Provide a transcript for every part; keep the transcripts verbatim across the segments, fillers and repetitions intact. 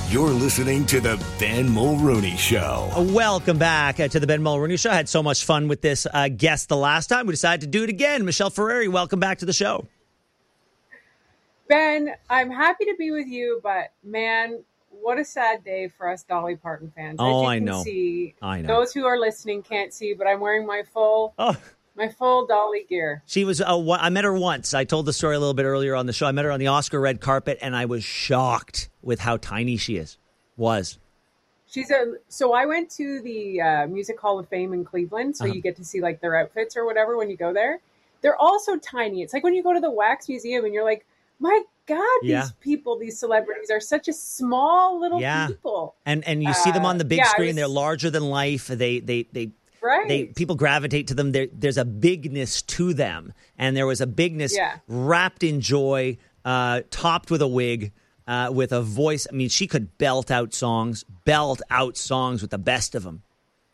You're listening to the Ben Mulrooney Show. Welcome back uh, to the Ben Mulrooney Show. I had so much fun with this uh, guest the last time. We decided to do it again. Michelle Ferreri, welcome back to the show. Ben, I'm happy to be with you, but man, what a sad day for us Dolly Parton fans. Oh, As you I can know. See, I know. Those who are listening can't see, but I'm wearing my full... Oh. My full Dolly gear. She was, uh, I met her once. I told the story a little bit earlier on the show. I met her on the Oscar red carpet, and I was shocked with how tiny she is. Was. She's a, so I went to the uh, Music Hall of Fame in Cleveland, so uh-huh. you get to see like their outfits or whatever when you go there. They're all so tiny. It's like when you go to the Wax Museum and you're like, my God, yeah. these people, these celebrities are such a small little yeah. people. And and you uh, see them on the big yeah, screen. was, They're larger than life. They, they, they, Right. They, people gravitate to them. There, there's a bigness to them. And there was a bigness yeah. wrapped in joy, uh, topped with a wig, uh, with a voice. I mean, she could belt out songs, belt out songs with the best of them.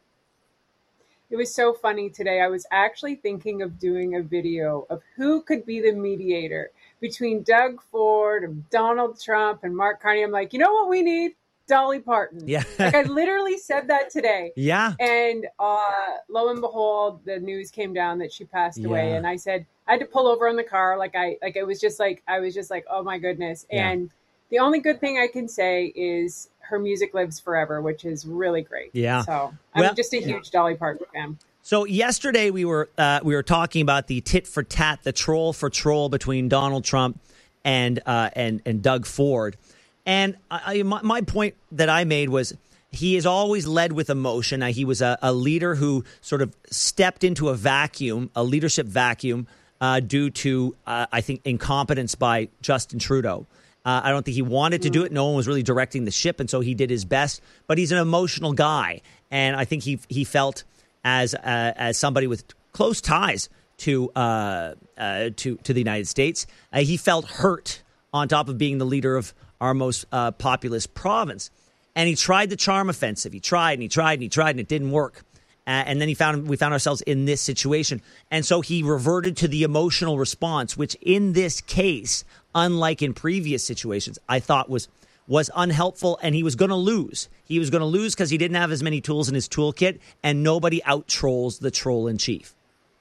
It was so funny today. I was actually thinking of doing a video of who could be the mediator between Doug Ford and Donald Trump and Mark Carney. I'm like, you know what we need? Dolly Parton. Yeah. Like I literally said that today. Yeah. And uh, lo and behold, the news came down that she passed yeah. away. And I said, I had to pull over in the car. Like I, like it was just like, I was just like, oh my goodness. Yeah. And the only good thing I can say is her music lives forever, which is really great. Yeah. So I'm well, just a huge yeah. Dolly Parton fan. So yesterday we were uh, we were talking about the tit for tat, the troll for troll between Donald Trump and uh, and and Doug Ford. And I, my, my point that I made was he is always led with emotion. Uh, he was a, a leader who sort of stepped into a vacuum, a leadership vacuum, uh, due to, uh, I think, incompetence by Justin Trudeau. Uh, I don't think he wanted to do it. No one was really directing the ship, and so he did his best. But he's an emotional guy, and I think he he felt as uh, as somebody with close ties to uh, uh, to to the United States, uh, he felt hurt on top of being the leader of our most uh, populous province. And he tried the charm offensive. He tried and he tried and he tried and it didn't work. Uh, and then he found we found ourselves in this situation. And so he reverted to the emotional response, which in this case, unlike in previous situations, I thought was was unhelpful, and he was going to lose. He was going to lose because he didn't have as many tools in his toolkit, and nobody out-trolls the troll-in-chief.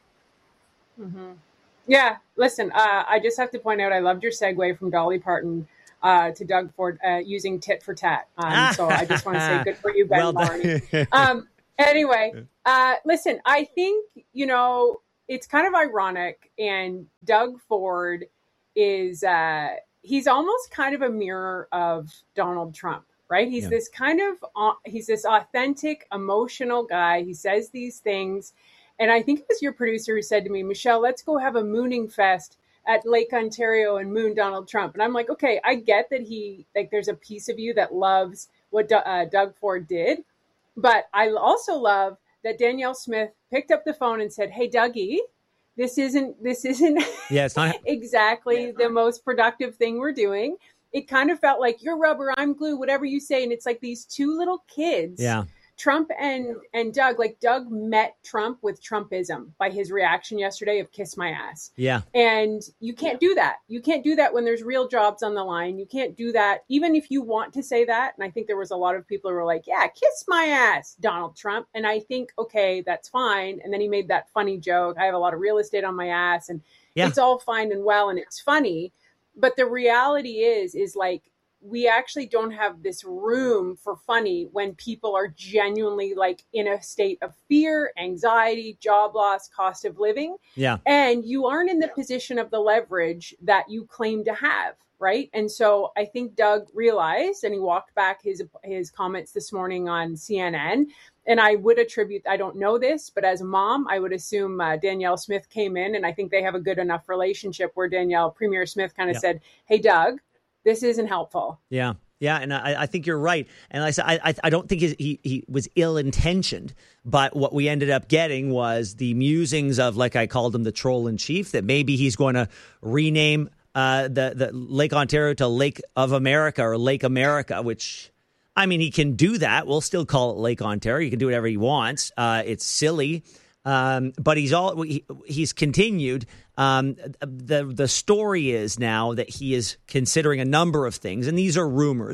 Mm-hmm. Yeah, listen, uh, I just have to point out, I loved your segue from Dolly Parton Uh, to Doug Ford uh, using tit for tat. Um, so I just want to say good for you, Ben well Mulrooney. um, anyway, uh, listen, I think, you know, it's kind of ironic. And Doug Ford is, uh, he's almost kind of a mirror of Donald Trump, right? He's yeah. this kind of, uh, he's this authentic, emotional guy. He says these things. And I think it was your producer who said to me, Michelle, let's go have a mooning fest at Lake Ontario and moon Donald Trump. And I'm like, okay, I get that he, like, there's a piece of you that loves what D- uh, Doug Ford did. But I also love that Danielle Smith picked up the phone and said, hey, Dougie, this isn't, this isn't yeah, it's not exactly the most productive thing we're doing. It kind of felt like you're rubber, I'm glue, whatever you say. And it's like these two little kids. Yeah. Trump and, and Doug, like Doug met Trump with Trumpism by his reaction yesterday of kiss my ass. Yeah. And you can't do that. You can't do that when there's real jobs on the line. You can't do that even if you want to say that. And I think there was a lot of people who were like, yeah, kiss my ass, Donald Trump. And I think, okay, that's fine. And then he made that funny joke. I have a lot of real estate on my ass and yeah. it's all fine and well. And it's funny. But the reality is, is like, we actually don't have this room for funny when people are genuinely like in a state of fear, anxiety, job loss, cost of living. Yeah. And you aren't in the position of the leverage that you claim to have. Right. And so I think Doug realized, and he walked back his, his comments this morning on C N N. And I would attribute, I don't know this, but as a mom, I would assume uh, Danielle Smith came in, and I think they have a good enough relationship where Danielle, Premier Smith kind of yeah. said, hey, Doug, this isn't helpful. Yeah. Yeah. And I, I think you're right. And I said, I, I don't think he, he was ill intentioned, but what we ended up getting was the musings of, like I called him, the troll in chief, that maybe he's going to rename uh, the, the Lake Ontario to Lake of America or Lake America, which, I mean, he can do that. We'll still call it Lake Ontario. He can do whatever he wants. Uh, it's silly. Um, but he's all he, he's continued. Um, the the story is now that he is considering a number of things, and these are rumors.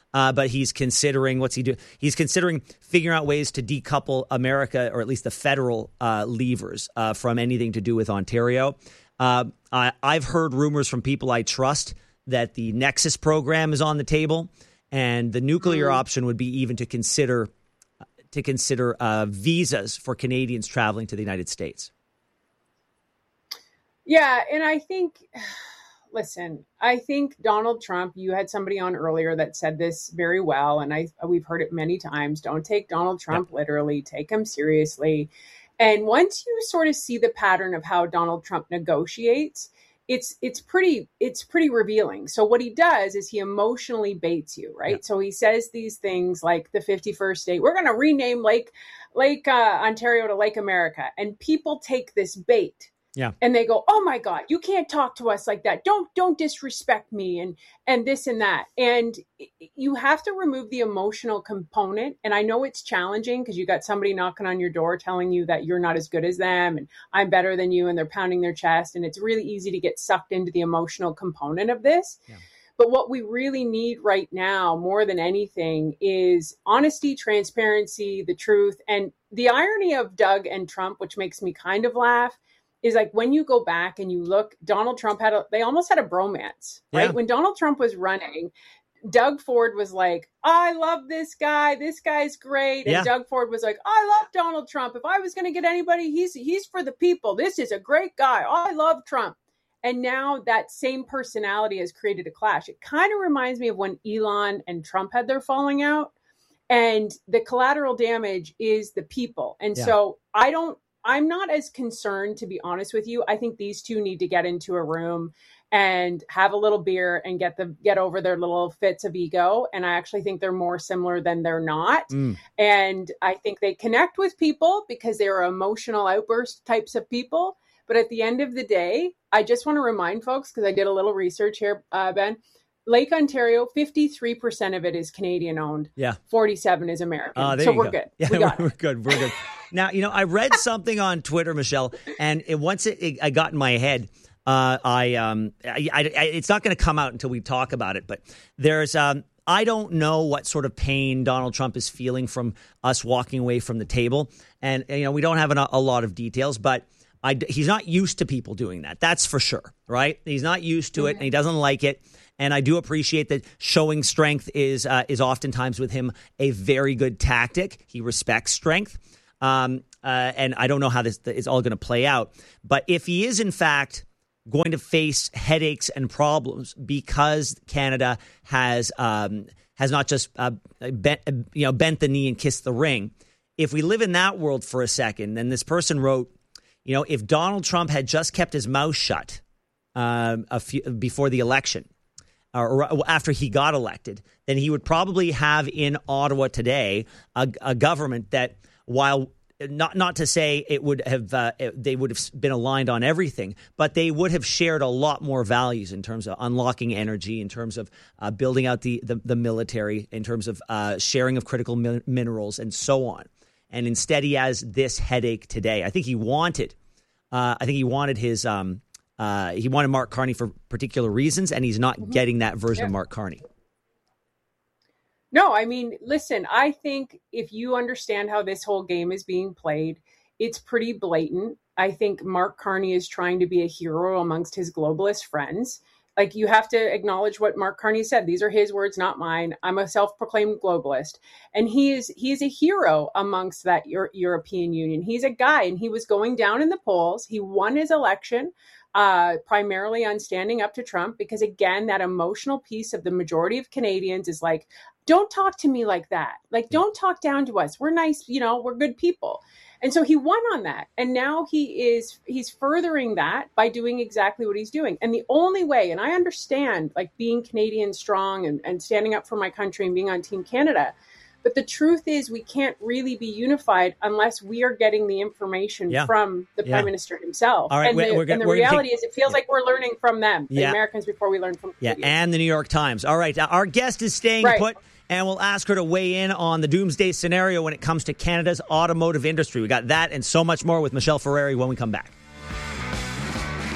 Uh, but he's considering, what's he doing? He's considering figuring out ways to decouple America, or at least the federal uh, levers, uh, from anything to do with Ontario. Uh, I, I've heard rumors from people I trust that the Nexus program is on the table, and the nuclear mm. option would be even to consider to consider uh, visas for Canadians traveling to the United States. Yeah, and I think... Listen, I think Donald Trump, you had somebody on earlier that said this very well, and I we've heard it many times. Don't take Donald Trump yep. literally, take him seriously. And once you sort of see the pattern of how Donald Trump negotiates, it's it's pretty it's pretty revealing. So what he does is he emotionally baits you, right? Yep. So he says these things like the fifty-first state, we're going to rename Lake Lake uh, Ontario to Lake America, and people take this bait. Yeah. And they go, oh, my God, you can't talk to us like that. Don't don't disrespect me and and this and that. And you have to remove the emotional component. And I know it's challenging because you got somebody knocking on your door telling you that you're not as good as them and I'm better than you. And they're pounding their chest. And it's really easy to get sucked into the emotional component of this. Yeah. But what we really need right now, more than anything, is honesty, transparency, the truth. And the irony of Doug and Trump, which makes me kind of laugh, is like when you go back and you look, Donald Trump had a, they almost had a bromance, right? Yeah. When Donald Trump was running, Doug Ford was like, I love this guy. This guy's great. And yeah. Doug Ford was like, I love Donald Trump. If I was going to get anybody, he's he's for the people. This is a great guy. I love Trump. And now that same personality has created a clash. It kind of reminds me of when Elon and Trump had their falling out. And the collateral damage is the people. And yeah. so I don't, I'm not as concerned, to be honest with you. I think these two need to get into a room and have a little beer and get the get over their little fits of ego. And I actually think they're more similar than they're not. Mm. And I think they connect with people because they are emotional outburst types of people. But at the end of the day, I just want to remind folks, because I did a little research here, uh, Ben, Lake Ontario, fifty-three percent of it is Canadian owned. Yeah. forty-seven is American. Uh, so we're go. good. Yeah, we got we're, it. we're good. We're good. Now, you know, I read something on Twitter, Michelle, and it, once it, it I got in my head, uh, I, um, I, I, I it's not going to come out until we talk about it. But there's, um, I don't know what sort of pain Donald Trump is feeling from us walking away from the table, and you know, we don't have an, a lot of details, but I, he's not used to people doing that. That's for sure, right? He's not used to it, and he doesn't like it. And I do appreciate that showing strength is uh, is oftentimes with him a very good tactic. He respects strength. Um, uh, and I don't know how this is all going to play out. But if he is, in fact, going to face headaches and problems because Canada has um, has not just uh, bent, you know, bent the knee and kissed the ring, if we live in that world for a second, then this person wrote, you know, if Donald Trump had just kept his mouth shut um, a few, before the election, or after he got elected, then he would probably have in Ottawa today a, a government that, while not not to say it would have uh, they would have been aligned on everything, but they would have shared a lot more values in terms of unlocking energy, in terms of uh, building out the, the the military, in terms of uh, sharing of critical mi- minerals, and so on. And instead, he has this headache today. I think he wanted, uh, I think he wanted his. Um, Uh, he wanted Mark Carney for particular reasons, and he's not mm-hmm. getting that version yeah. of Mark Carney. No, I mean, listen, I think if you understand how this whole game is being played, it's pretty blatant. I think Mark Carney is trying to be a hero amongst his globalist friends. Like, you have to acknowledge what Mark Carney said. These are his words, not mine. I'm a self-proclaimed globalist. And he is he is a hero amongst that Euro- European Union. He's a guy, and he was going down in the polls. He won his election. Uh, primarily on standing up to Trump, because again, that emotional piece of the majority of Canadians is like, don't talk to me like that. Like, don't talk down to us. We're nice, you know, we're good people. And so he won on that. And now he is, he's furthering that by doing exactly what he's doing. And the only way, and I understand like being Canadian strong and, and standing up for my country and being on Team Canada, but the truth is we can't really be unified unless we are getting the information yeah. from the yeah. Prime Minister himself. All right, and we're, the, we're, and the we're reality take, is it feels yeah. like we're learning from them, the yeah. Americans, before we learn from Yeah, Canadians. And the New York Times. All right, our guest is staying right. put, and we'll ask her to weigh in on the doomsday scenario when it comes to Canada's automotive industry. We got that and so much more with Michelle Ferreri when we come back.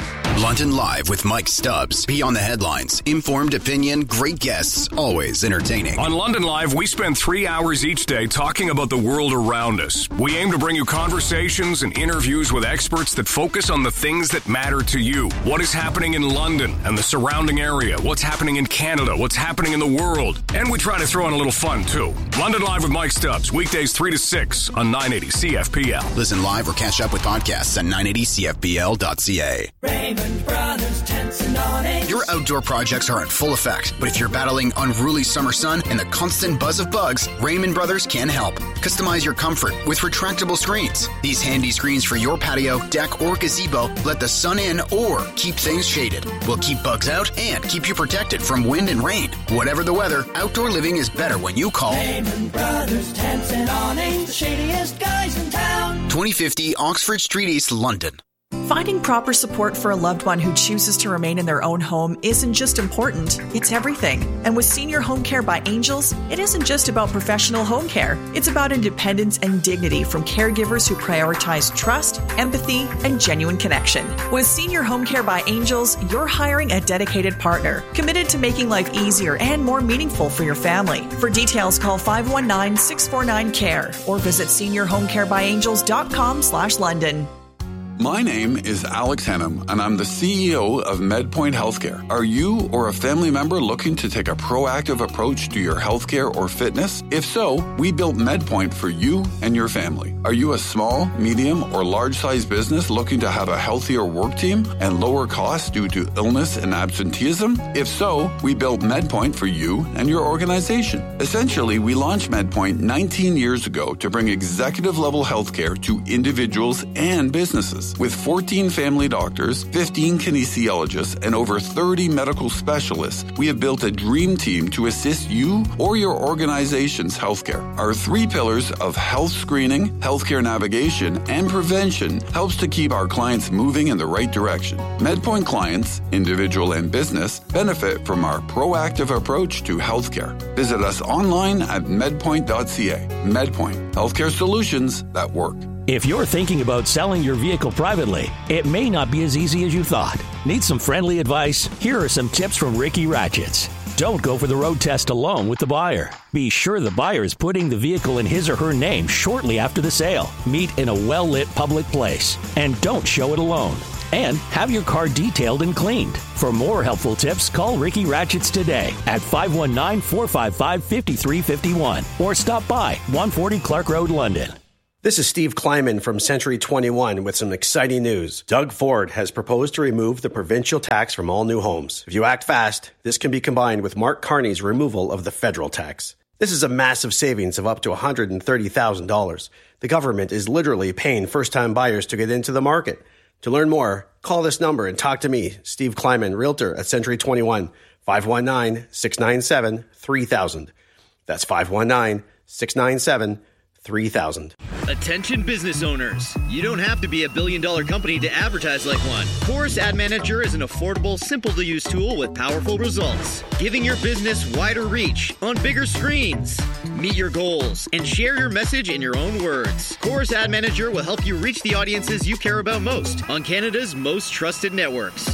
London Live with Mike Stubbs. Beyond the headlines, informed opinion, great guests, always entertaining. On London Live, we spend three hours each day talking about the world around us. We aim to bring you conversations and interviews with experts that focus on the things that matter to you. What is happening in London and the surrounding area? What's happening in Canada? What's happening in the world? And we try to throw in a little fun, too. London Live with Mike Stubbs, weekdays three to six on nine eighty C F P L. Listen live or catch up with podcasts at nine eighty C F P L dot C A. Raymond Brothers Tents and Awnings. Your outdoor projects are in full effect, but if you're battling unruly summer sun and the constant buzz of bugs, Raymond Brothers can help. Customize your comfort with retractable screens. These handy screens for your patio, deck, or gazebo let the sun in or keep things shaded. Will keep bugs out and keep you protected from wind and rain. Whatever the weather, outdoor living is better when you call Raymond Brothers Tents and Awnings, the shadiest guys in town. twenty fifty Oxford Street East, London. Finding proper support for a loved one who chooses to remain in their own home isn't just important, it's everything. And with Senior Home Care by Angels, it isn't just about professional home care. It's about independence and dignity from caregivers who prioritize trust, empathy, and genuine connection. With Senior Home Care by Angels, you're hiring a dedicated partner, committed to making life easier and more meaningful for your family. For details, call five one nine, six four nine, C A R E or visit senior home care by angels dot com slash London. My name is Alex Hennum, and I'm the C E O of MedPoint Healthcare. Are you or a family member looking to take a proactive approach to your healthcare or fitness? If so, we built MedPoint for you and your family. Are you a small, medium, or large-sized business looking to have a healthier work team and lower costs due to illness and absenteeism? If so, we built MedPoint for you and your organization. Essentially, we launched MedPoint nineteen years ago to bring executive-level healthcare to individuals and businesses. With fourteen family doctors, fifteen kinesiologists, and over thirty medical specialists, we have built a dream team to assist you or your organization's healthcare. Our three pillars of health screening, healthcare navigation, and prevention helps to keep our clients moving in the right direction. MedPoint clients, individual and business, benefit from our proactive approach to healthcare. Visit us online at medpoint dot c a. MedPoint, healthcare solutions that work. If you're thinking about selling your vehicle privately, it may not be as easy as you thought. Need some friendly advice? Here are some tips from Ricky Ratchets. Don't go for the road test alone with the buyer. Be sure the buyer is putting the vehicle in his or her name shortly after the sale. Meet in a well-lit public place. And don't show it alone. And have your car detailed and cleaned. For more helpful tips, call Ricky Ratchets today at five one nine, four five five, five three five one or stop by one forty Clark Road, London. This is Steve Kleiman from Century twenty-one with some exciting news. Doug Ford has proposed to remove the provincial tax from all new homes. If you act fast, this can be combined with Mark Carney's removal of the federal tax. This is a massive savings of up to one hundred thirty thousand dollars. The government is literally paying first-time buyers to get into the market. To learn more, call this number and talk to me, Steve Kleiman, Realtor at Century twenty-one, five one nine, six nine seven, three thousand. That's five one nine, six nine seven, three thousand. Attention business owners. You don't have to be a billion dollar company to advertise like one. Chorus Ad Manager is an affordable, simple to use tool with powerful results, giving your business wider reach on bigger screens. Meet your goals and share your message in your own words. Chorus Ad Manager will help you reach the audiences you care about most on Canada's most trusted networks.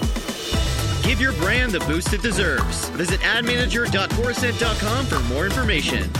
Give your brand the boost it deserves. Visit ad manager dot corusent dot com for more information.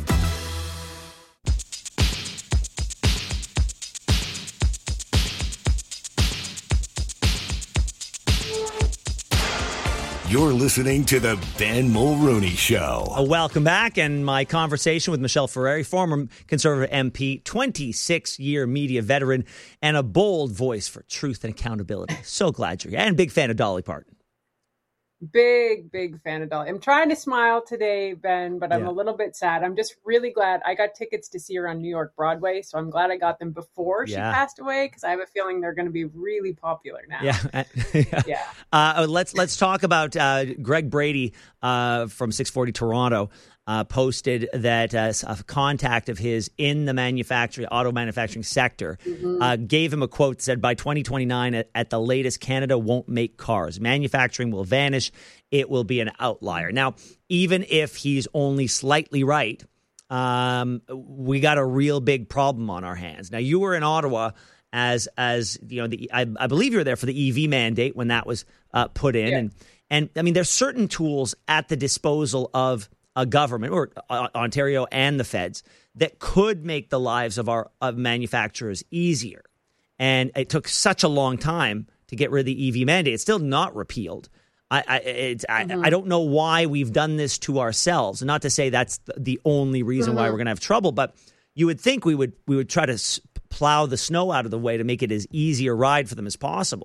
You're listening to the Ben Mulroney Show. Uh, welcome back, and my conversation with Michelle Ferrari, former Conservative M P, twenty-six-year media veteran, and a bold voice for truth and accountability. So glad you're here, and big fan of Dolly Parton. Big, big fan of Dolly. I'm trying to smile today, Ben, but I'm Yeah. a little bit sad. I'm just really glad I got tickets to see her on New York Broadway, so I'm glad I got them before she Yeah. passed away, because I have a feeling they're going to be really popular now. Yeah, yeah. Yeah. Uh, let's let's talk about uh, Greg Brady uh, from six forty Toronto. Uh, posted that uh, a contact of his in the manufacturing, auto manufacturing sector Mhm. uh, gave him a quote that said, by twenty twenty-nine, at, at the latest, Canada won't make cars. Manufacturing will vanish. It will be an outlier. Now, even if he's only slightly right, um, we got a real big problem on our hands. Now, you were in Ottawa as as you know, the, I, I believe you were there for the E V mandate when that was uh, put in, yeah. and and I mean, there's certain tools at the disposal of a government or uh, Ontario and the feds that could make the lives of our of manufacturers easier. And it took such a long time to get rid of the E V mandate. It's still not repealed. I I, it's, mm-hmm. I I don't know why we've done this to ourselves. Not to say that's the only reason mm-hmm. why we're going to have trouble, but you would think we would we would try to plow the snow out of the way to make it as easy a ride for them as possible.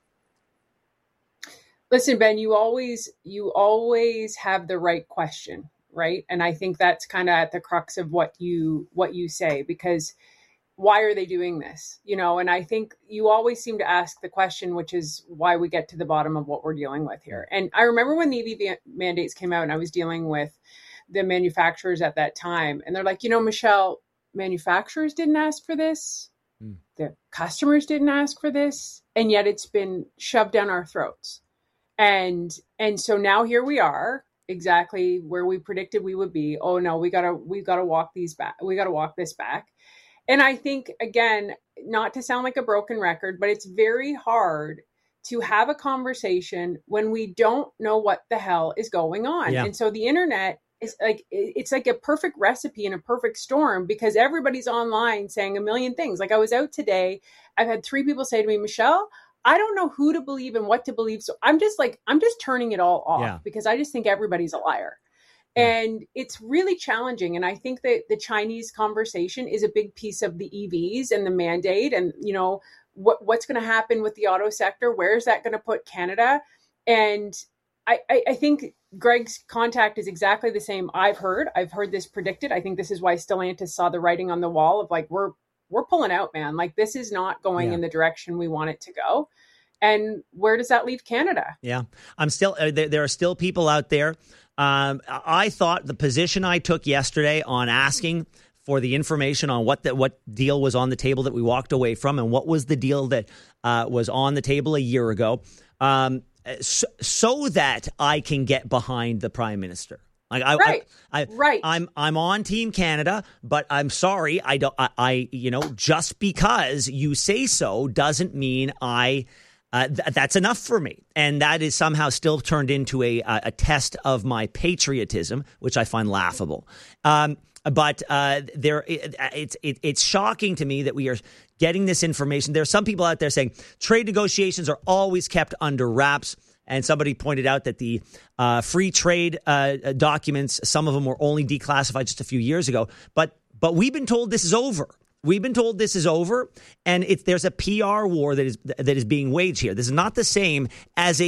Listen, Ben, you always you always have the right question, right? And I think that's kind of at the crux of what you what you say, because why are they doing this? You know, and I think you always seem to ask the question, which is why we get to the bottom of what we're dealing with here. And I remember when the E V mandates came out and I was dealing with the manufacturers at that time, and they're like, you know, Michelle, manufacturers didn't ask for this. Mm. The customers didn't ask for this. And yet it's been shoved down our throats. And, and so now here we are, exactly where we predicted we would be. Oh no, we gotta, we gotta walk these back. We gotta walk this back. And I think, again, not to sound like a broken record, but it's very hard to have a conversation when we don't know what the hell is going on. Yeah. And so the internet is like, it's like a perfect recipe in a perfect storm, because everybody's online saying a million things. Like I was out today, I've had three people say to me, Michelle, I don't know who to believe and what to believe. So I'm just like, I'm just turning it all off yeah. because I just think everybody's a liar. Yeah. And it's really challenging. And I think that the Chinese conversation is a big piece of the E Vs and the mandate. And, you know, what what's going to happen with the auto sector? Where is that going to put Canada? And I, I, I think Greg's contact is exactly the same. I've heard, I've heard this predicted. I think this is why Stellantis saw the writing on the wall of like, we're, we're pulling out, man. Like this is not going yeah. in the direction we want it to go. And where does that leave Canada? Yeah, I'm still, uh, there, there are still people out there. Um, I thought the position I took yesterday on asking for the information on what the, what deal was on the table that we walked away from and what was the deal that uh, was on the table a year ago, um, so, so that I can get behind the Prime Minister. Like I, right, I, I, right. I'm I'm on Team Canada, but I'm sorry, I don't. I, I you know, just because you say so doesn't mean I. Uh, th- that's enough for me, and that is somehow still turned into a a test of my patriotism, which I find laughable. Um, but uh, there, it, it's it, it's shocking to me that we are getting this information. There are some people out there saying trade negotiations are always kept under wraps. And somebody pointed out that the uh, free trade uh, documents, some of them were only declassified just a few years ago. But but we've been told this is over. We've been told this is over, and it's, there's a P R war that is that is being waged here. This is not the same as a